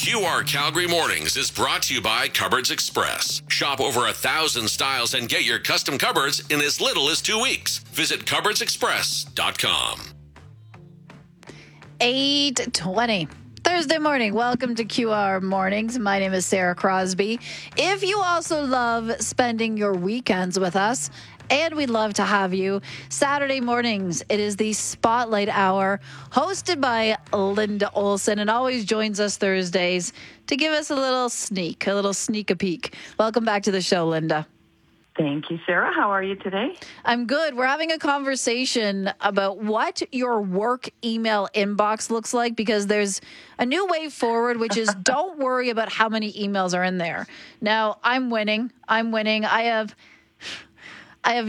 QR Calgary Mornings is brought to you by Cupboards Express. Shop over 1,000 styles and get your custom cupboards in as little as 2 weeks. Visit cupboardsexpress.com. 8:20. Thursday morning. Welcome to QR Mornings. My name is Sarah Crosby. If you also love spending your weekends with us, and we'd love to have you, Saturday mornings, it is the Spotlight Hour, hosted by Linda Olson, and always joins us Thursdays to give us a little sneak a peek. Welcome back to the show, Linda. Thank you, Sarah. How are you today? I'm good. We're having a conversation about what your work email inbox looks like, because there's a new way forward, which is don't worry about how many emails are in there. Now, I'm winning. I have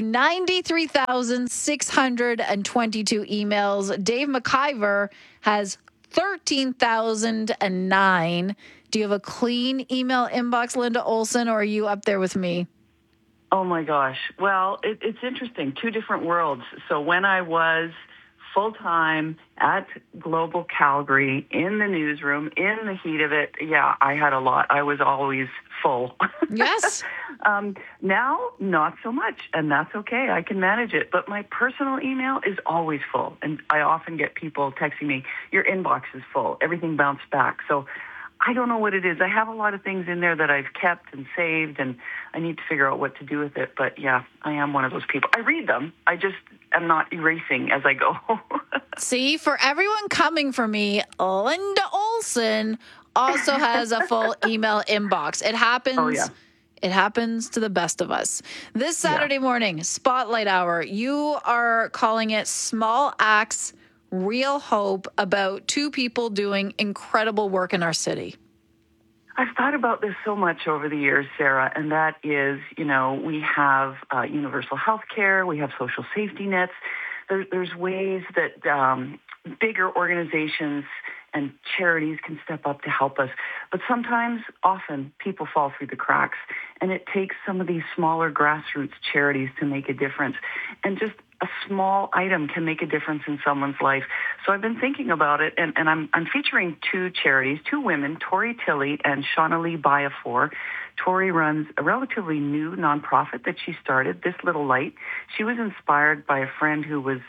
93,622 emails. Dave McIver has 13,009. Do you have a clean email inbox, Linda Olson, or are you up there with me? Oh, my gosh. Well, it's interesting. Two different worlds. So when I was full-time at Global Calgary in the newsroom, in the heat of it, yeah, I had a lot. I was always full. Yes. Now, not so much, and that's okay. I can manage it. But my personal email is always full, and I often get people texting me, your inbox is full. Everything bounced back. So I don't know what it is. I have a lot of things in there that I've kept and saved, and I need to figure out what to do with it. But yeah, I am one of those people. I read them. I just am not erasing as I go. See, for everyone coming for me, Linda Olson also has a full email inbox. It happens. Oh, yeah. It happens to the best of us. This Saturday morning, Spotlight Hour, you are calling it Small Acts, Real Hope, about two people doing incredible work in our city. I've thought about this so much over the years, Sarah, and that is, we have universal health care, we have social safety nets. There's ways that bigger organizations and charities can step up to help us. But often, people fall through the cracks, and it takes some of these smaller grassroots charities to make a difference. And just a small item can make a difference in someone's life. So I've been thinking about it, and I'm featuring two charities, two women, Tori Tilley and Shaunalee Biafor. Tori runs a relatively new nonprofit that she started, This Little Light. She was inspired by a friend who was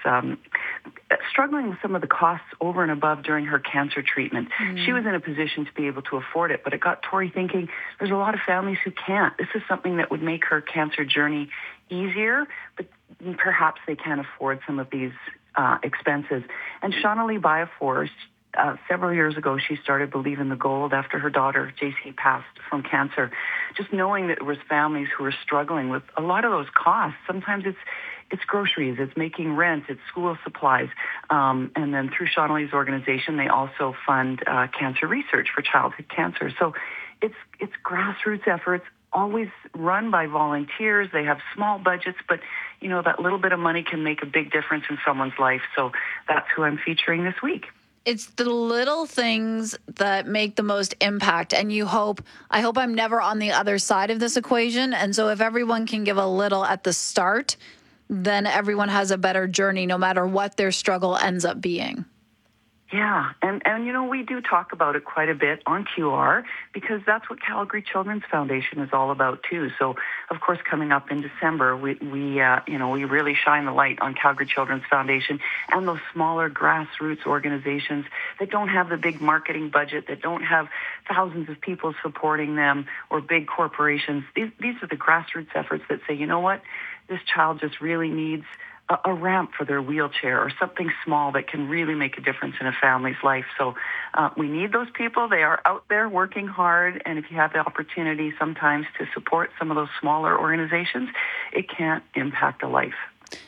struggling with some of the costs over and above during her cancer treatment. She was in a position to be able to afford it, but it got Tori thinking, there's a lot of families who can't. This is something that would make her cancer journey easier, but perhaps they can't afford some of these expenses. And Shaunalee Biafor, several years ago, she started Believe in the Gold after her daughter, JC, passed from cancer. Just knowing that there was families who were struggling with a lot of those costs. Sometimes it's groceries, it's making rent, it's school supplies. And then through Shaunalee's organization, they also fund cancer research for childhood cancer. So it's grassroots efforts, always run by volunteers. They have small budgets, but that little bit of money can make a big difference in someone's life. So that's who I'm featuring this week. It's the little things that make the most impact. And I hope I'm never on the other side of this equation. And so if everyone can give a little at the start, then everyone has a better journey, no matter what their struggle ends up being. Yeah, and we do talk about it quite a bit on QR, because that's what Calgary Children's Foundation is all about too. So, of course, coming up in December, we really shine the light on Calgary Children's Foundation and those smaller grassroots organizations that don't have the big marketing budget, that don't have thousands of people supporting them, or big corporations. These are the grassroots efforts that say, you know what, this child just really needs a ramp for their wheelchair, or something small that can really make a difference in a family's life. So we need those people. They are out there working hard, and if you have the opportunity sometimes to support some of those smaller organizations, it can impact a life.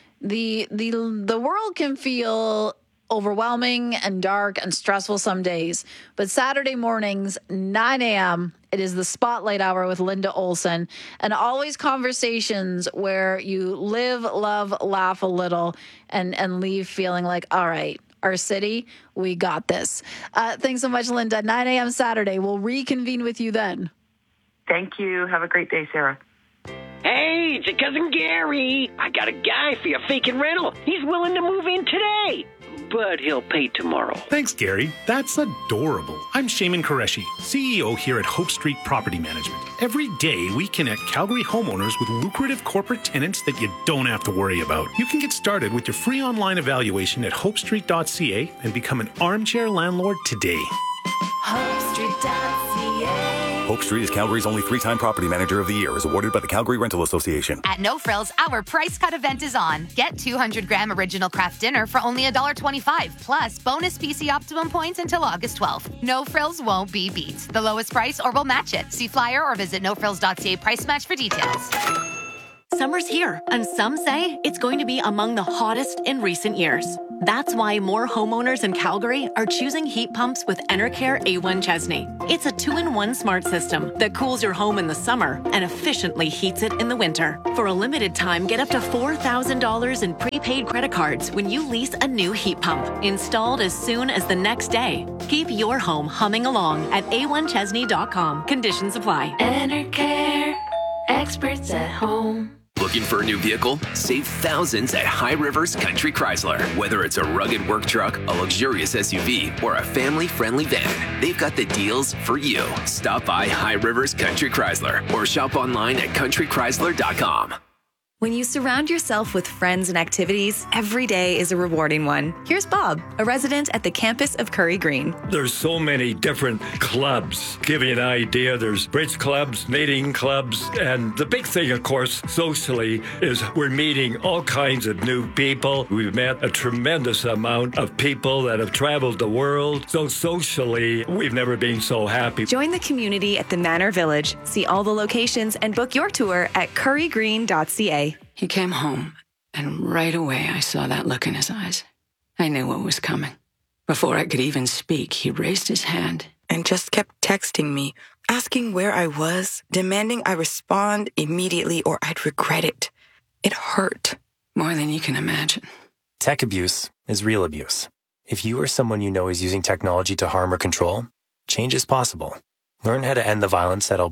The world can feel overwhelming and dark and stressful some days, but Saturday mornings, 9 a.m., it is the Spotlight Hour with Linda Olson, and always conversations where you live, love, laugh a little, and leave feeling like, all right, our city, we got this. Thanks so much, Linda. 9 a.m. Saturday. We'll reconvene with you then. Thank you. Have a great day, Sarah. Hey, it's your cousin Gary. I got a guy for your vacant rental. He's willing to move in today. but he'll pay tomorrow. Thanks, Gary. That's adorable. I'm Shaman Qureshi, CEO here at Hope Street Property Management. Every day, we connect Calgary homeowners with lucrative corporate tenants that you don't have to worry about. You can get started with your free online evaluation at hopestreet.ca and become an armchair landlord today. HopeStreet.ca. Hope Street is Calgary's only 3-time Property Manager of the Year, is awarded by the Calgary Rental Association. At No Frills, our price cut event is on. Get 200-gram original craft dinner for only $1.25, plus bonus PC Optimum points until August 12th. No Frills won't be beat. The lowest price or we'll match it. See flyer or visit nofrills.ca price match for details. Summer's here, and some say it's going to be among the hottest in recent years. That's why more homeowners in Calgary are choosing heat pumps with Enercare A1 Chesney. It's a 2-in-1 smart system that cools your home in the summer and efficiently heats it in the winter. For a limited time, get up to $4,000 in prepaid credit cards when you lease a new heat pump, installed as soon as the next day. Keep your home humming along at a1chesney.com. Conditions apply. Enercare. Experts at home. Looking for a new vehicle? Save thousands at High Rivers Country Chrysler. Whether it's a rugged work truck, a luxurious SUV, or a family-friendly van, they've got the deals for you. Stop by High Rivers Country Chrysler or shop online at countrychrysler.com. When you surround yourself with friends and activities, every day is a rewarding one. Here's Bob, a resident at the campus of Curry Green. There's so many different clubs. Give you an idea, there's bridge clubs, knitting clubs, and the big thing, of course, socially, is we're meeting all kinds of new people. We've met a tremendous amount of people that have traveled the world. So socially, we've never been so happy. Join the community at the Manor Village. See all the locations and book your tour at currygreen.ca. He came home, and right away I saw that look in his eyes. I knew what was coming. Before I could even speak, he raised his hand and just kept texting me, asking where I was, demanding I respond immediately or I'd regret it. It hurt. More than you can imagine. Tech abuse is real abuse. If you or someone you know is using technology to harm or control, change is possible. Learn how to end the violence at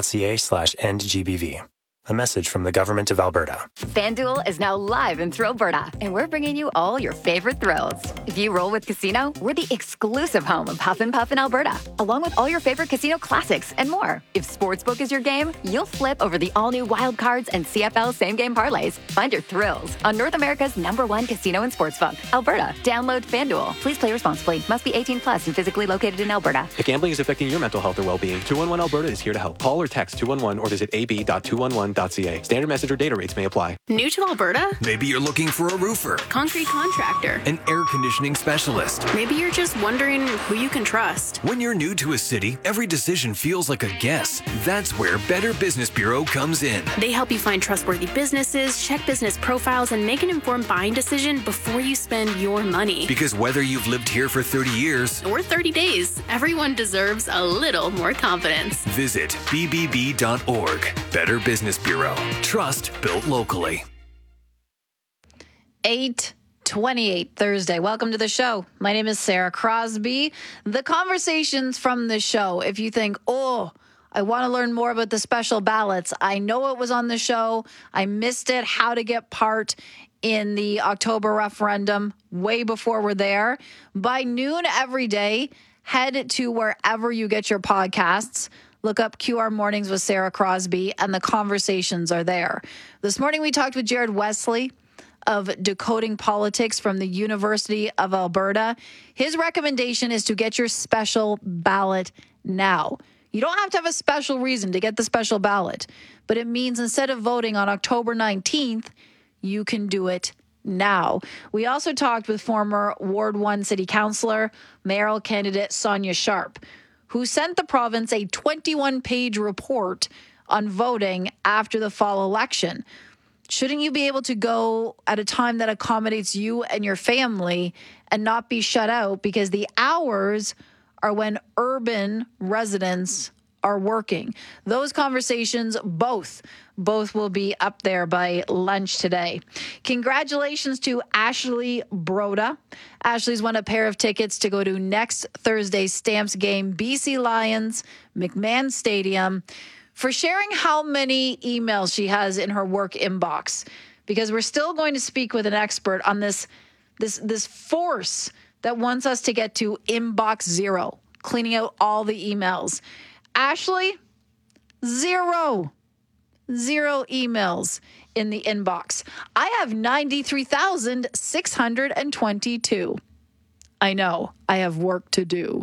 alberta.ca/endgbv. A message from the Government of Alberta. FanDuel is now live in Thrillberta, and we're bringing you all your favorite thrills. If you roll with Casino, we're the exclusive home of Huff and Puff in Alberta, along with all your favorite casino classics and more. If Sportsbook is your game, you'll flip over the all-new Wild Cards and CFL same-game parlays. Find your thrills on North America's #1 casino and sportsbook, Alberta. Download FanDuel. Please play responsibly. Must be 18 plus and physically located in Alberta. If gambling is affecting your mental health or well-being, 211 Alberta is here to help. Call or text 211 or visit ab.211.ca. Standard message or data rates may apply. New to Alberta? Maybe you're looking for a roofer, concrete contractor, an air conditioning specialist. Maybe you're just wondering who you can trust. When you're new to a city, every decision feels like a guess. That's where Better Business Bureau comes in. They help you find trustworthy businesses, check business profiles, and make an informed buying decision before you spend your money. Because whether you've lived here for 30 years or 30 days, everyone deserves a little more confidence. Visit bbb.org. Better Business Bureau. Trust built locally. 8:28 Thursday. Welcome to the show. My name is Sarah Crosby. The conversations from the show. If you think, I want to learn more about the special ballots. I know it was on the show. I missed it. How to get part in the October referendum way before we're there. By noon every day, head to wherever you get your podcasts. Look up QR Mornings with Sarah Crosby, and the conversations are there. This morning, we talked with Jared Wesley of Decoding Politics from the University of Alberta. His recommendation is to get your special ballot now. You don't have to have a special reason to get the special ballot, but it means instead of voting on October 19th, you can do it now. We also talked with former Ward 1 City Councillor, mayoral candidate Sonia Sharp, who sent the province a 21-page report on voting after the fall election. Shouldn't you be able to go at a time that accommodates you and your family and not be shut out because the hours are when urban residents are working? Those conversations, both will be up there by lunch today. Congratulations to Ashley Broda. Ashley's won a pair of tickets to go to next Thursday's Stamps game, BC Lions, McMahon Stadium, for sharing how many emails she has in her work inbox, because we're still going to speak with an expert on this this force that wants us to get to inbox zero, cleaning out all the emails. Ashley, zero emails in the inbox. I have 93,622. I know, I have work to do.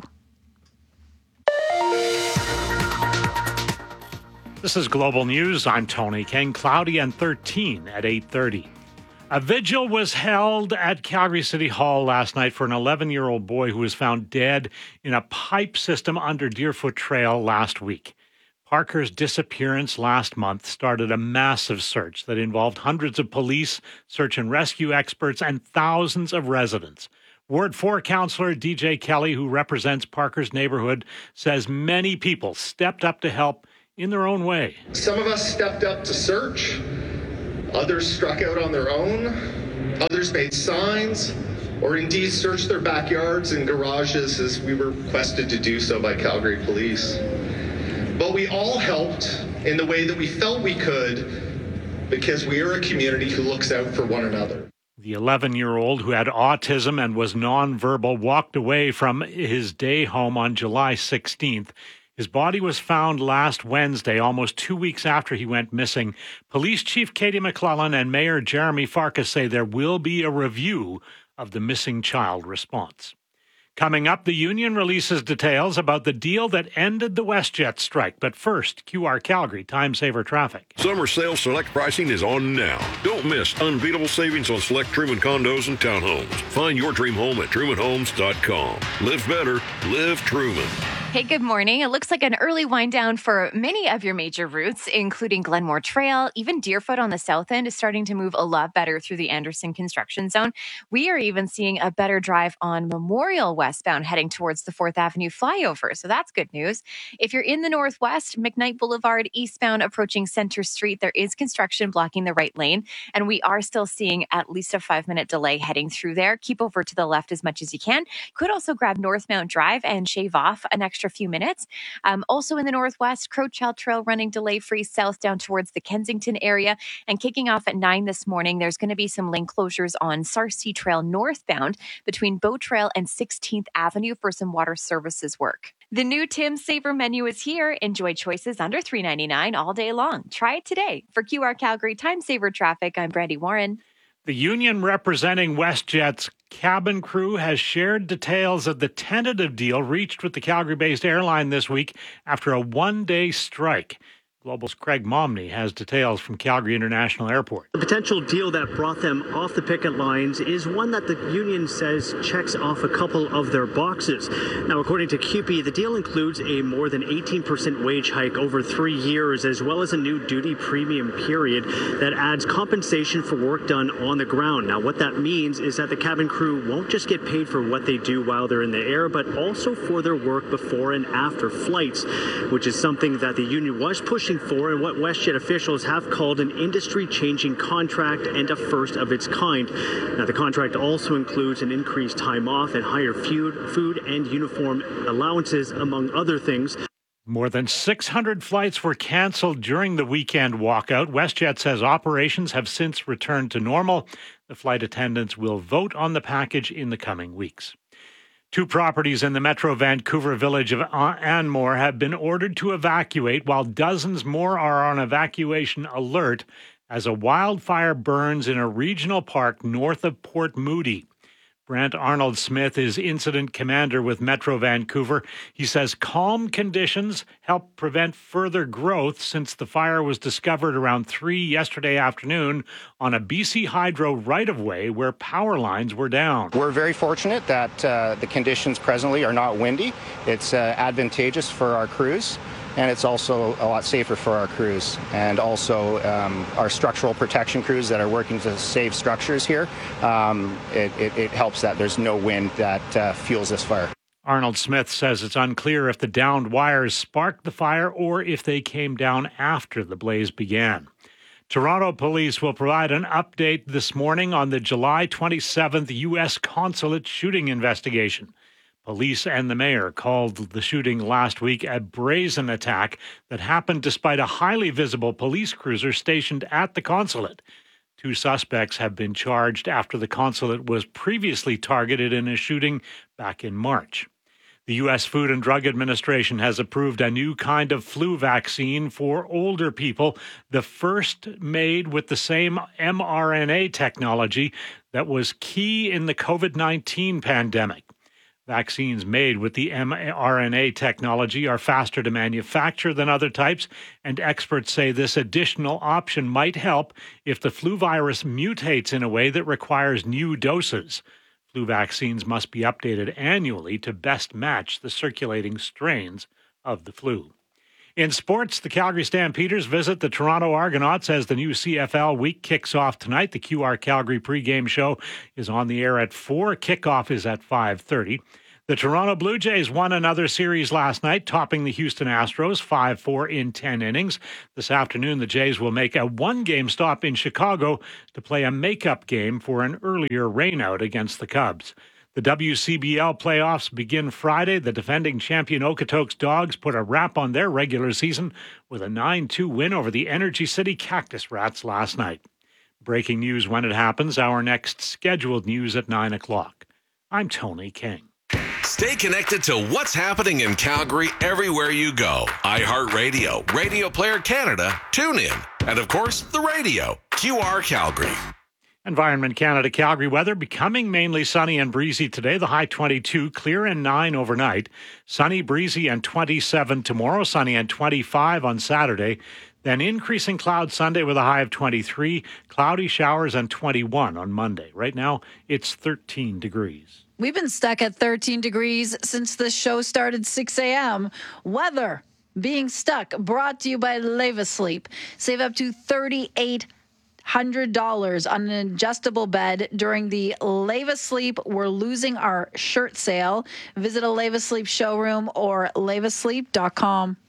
This is Global News. I'm Tony King. Cloudy and 13 at 8:30. A vigil was held at Calgary City Hall last night for an 11-year-old boy who was found dead in a pipe system under Deerfoot Trail last week. Parker's disappearance last month started a massive search that involved hundreds of police, search and rescue experts, and thousands of residents. Ward 4 Councillor DJ Kelly, who represents Parker's neighborhood, says many people stepped up to help in their own way. Some of us stepped up to search. Others struck out on their own. Others made signs or indeed searched their backyards and garages as we were requested to do so by Calgary Police. But we all helped in the way that we felt we could because we are a community who looks out for one another. The 11-year-old who had autism and was nonverbal walked away from his day home on July 16th. His body was found last Wednesday, almost 2 weeks after he went missing. Police Chief Katie McClellan and Mayor Jeremy Farkas say there will be a review of the missing child response. Coming up, the union releases details about the deal that ended the WestJet strike. But first, QR Calgary Time Saver Traffic. Summer sale select pricing is on now. Don't miss unbeatable savings on select Truman condos and townhomes. Find your dream home at trumanhomes.com. Live better, live Truman. Hey, good morning. It looks like an early wind down for many of your major routes, including Glenmore Trail. Even Deerfoot on the south end is starting to move a lot better through the Anderson construction zone. We are even seeing a better drive on Memorial westbound heading towards the 4th Avenue flyover. So that's good news. If you're in the northwest, McKnight Boulevard eastbound approaching Center Street, there is construction blocking the right lane. And we are still seeing at least a 5-minute delay heading through there. Keep over to the left as much as you can. Could also grab Northmount Drive and shave off an extra few minutes. Also in the northwest, Crowchild Trail running delay-free south down towards the Kensington area. And kicking off at 9 this morning, there's going to be some lane closures on Sarcee Trail northbound between Bow Trail and 16th Avenue for some water services work. The new Tim Saver menu is here. Enjoy choices under $3.99 all day long. Try it today. For QR Calgary Time Saver Traffic, I'm Brandy Warren. The union representing WestJet's cabin crew has shared details of the tentative deal reached with the Calgary-based airline this week after a one-day strike. Global's Craig Momney has details from Calgary International Airport. The potential deal that brought them off the picket lines is one that the union says checks off a couple of their boxes. Now, according to CUPE, the deal includes a more than 18% wage hike over 3 years, as well as a new duty premium period that adds compensation for work done on the ground. Now, what that means is that the cabin crew won't just get paid for what they do while they're in the air, but also for their work before and after flights, which is something that the union was pushing for and what WestJet officials have called an industry-changing contract and a first of its kind. Now, the contract also includes an increased time off and higher food and uniform allowances, among other things. More than 600 flights were canceled during the weekend walkout. WestJet says operations have since returned to normal. The flight attendants will vote on the package in the coming weeks. 2 properties in the Metro Vancouver village of Anmore have been ordered to evacuate, while dozens more are on evacuation alert as a wildfire burns in a regional park north of Port Moody. Brant Arnold-Smith is incident commander with Metro Vancouver. He says calm conditions help prevent further growth since the fire was discovered around 3 yesterday afternoon on a BC Hydro right-of-way where power lines were down. We're very fortunate that the conditions presently are not windy. It's advantageous for our crews. And it's also a lot safer for our crews and also our structural protection crews that are working to save structures here. It helps that there's no wind that fuels this fire. Arnold-Smith says it's unclear if the downed wires sparked the fire or if they came down after the blaze began. Toronto police will provide an update this morning on the July 27th U.S. consulate shooting investigation. Police and the mayor called the shooting last week a brazen attack that happened despite a highly visible police cruiser stationed at the consulate. 2 suspects have been charged after the consulate was previously targeted in a shooting back in March. The U.S. Food and Drug Administration has approved a new kind of flu vaccine for older people, the first made with the same mRNA technology that was key in the COVID-19 pandemic. Vaccines made with the mRNA technology are faster to manufacture than other types, and experts say this additional option might help if the flu virus mutates in a way that requires new doses. Flu vaccines must be updated annually to best match the circulating strains of the flu. In sports, the Calgary Stampeders visit the Toronto Argonauts as the new CFL week kicks off tonight. The QR Calgary pregame show is on the air at 4. Kickoff is at 5:30. The Toronto Blue Jays won another series last night, topping the Houston Astros 5-4 in 10 innings. This afternoon, the Jays will make a one-game stop in Chicago to play a makeup game for an earlier rainout against the Cubs. The WCBL playoffs begin Friday. The defending champion Okotoks Dogs put a wrap on their regular season with a 9-2 win over the Energy City Cactus Rats last night. Breaking news when it happens, our next scheduled news at 9 o'clock. I'm Tony King. Stay connected to what's happening in Calgary everywhere you go. iHeartRadio, Radio Player Canada, TuneIn, and of course, the radio, QR Calgary. Environment Canada Calgary weather becoming mainly sunny and breezy today. The high 22, clear and 9 overnight. Sunny, breezy, and 27 tomorrow. Sunny and 25 on Saturday. Then increasing cloud Sunday with a high of 23. Cloudy showers and 21 on Monday. Right now, it's 13 degrees. We've been stuck at 13 degrees since the show started 6 a.m. Weather being stuck brought to you by Leva Sleep. Save up to $3,800 on an adjustable bed during the Leva Sleep We're Losing Our Shirt sale. Visit a Leva Sleep showroom or levasleep.com.